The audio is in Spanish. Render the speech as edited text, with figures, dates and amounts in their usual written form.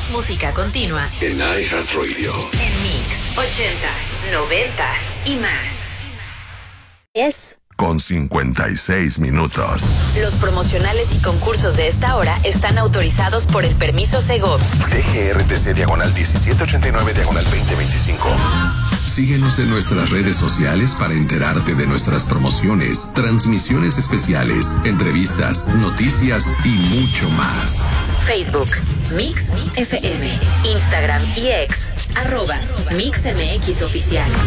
Más música continua en iHeartRadio. En Mix 80s, 90s y más. Con 56 minutos. Los promocionales y concursos de esta hora están autorizados por el permiso Segov. DGRTC /1789/2025. Síguenos en nuestras redes sociales para enterarte de nuestras promociones, transmisiones especiales, entrevistas, noticias y mucho más. Facebook, Mix FM, Instagram y X, @MixMX Oficial.